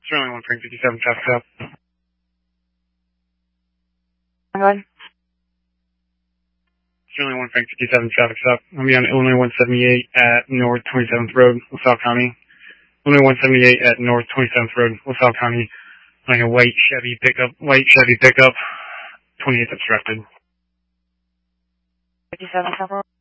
Sterling 1 Frank 57 traffic stop. Go ahead. Sterling 1 Frank 57 traffic stop. I'll be on Illinois 178 at North 27th Road, LaSalle County. Illinois 178 at North 27th Road, LaSalle County. Like a white Chevy pickup, 28 obstructed. 57 South Road.